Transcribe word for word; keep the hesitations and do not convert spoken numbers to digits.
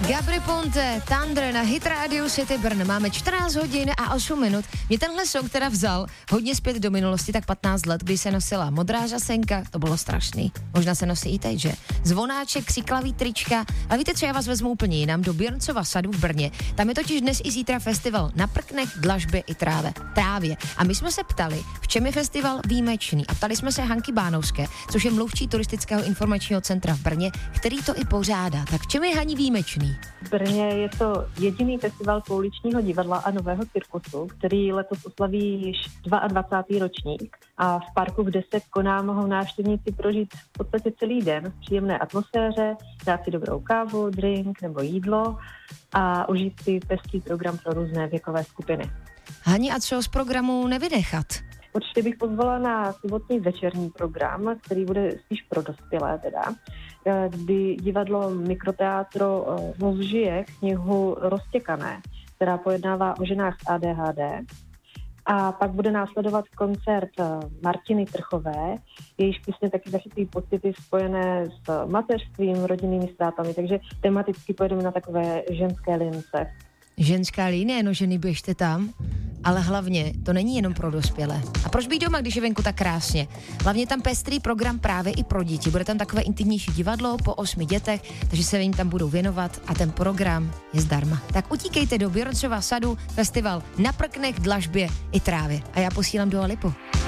Gabry Ponte, Thunder na Hit Radio City Brno. Máme čtrnáct hodin a osm minut. Mě tenhle song teda vzal hodně zpět do minulosti, tak patnáct let, kdy se nosila modrá řasenka, to bylo strašný. Možná se nosí i teď, že? Zvonáček, křiklavý trička. Ale víte co, já vás vezmu úplně jinam, do Běrncova sadu v Brně. Tam je totiž dnes i zítra festival Na prknech, dlažbě i tráve, trávě. A my jsme se ptali, v čem je festival výjimečný. A ptali jsme se Hanky Bánovské, což je mluvčí turistického informačního centra v Brně, který to i pořádá. Tak v čem je, Hani, výjimečný? V Brně je to jediný festival pouličního divadla a nového cirkusu, který letos oslaví již dvacátý druhý ročník. A v parku v deset koná mohou návštěvníci prožít v podstatě celý den v příjemné atmosféře, dát si dobrou kávu, drink nebo jídlo a užít si pestrý program pro různé věkové skupiny. Hani, a co z programu nevynechat? Určitě bych pozvala na sobotní večerní program, který bude spíš pro dospělé teda, kdy divadlo Mikroteátro rozžije knihu Roztěkané, která pojednává o ženách s A D H D. A pak bude následovat koncert Martiny Trchové, jejíž písně taky zachytují pocity spojené s mateřstvím, rodinnými ztrátami, takže tematicky pojedeme na takové ženské lince. Ženská linie, no ženy, běžte tam. Ale hlavně, to není jenom pro dospělé. A proč být doma, když je venku tak krásně? Hlavně tam pestrý program právě i pro děti. Bude tam takové intimnější divadlo po osmi dětech, takže se jim tam budou věnovat a ten program je zdarma. Tak utíkejte do Běrncova sadu, festival Na prknech, dlažbě i trávě. A já posílám do Alipu.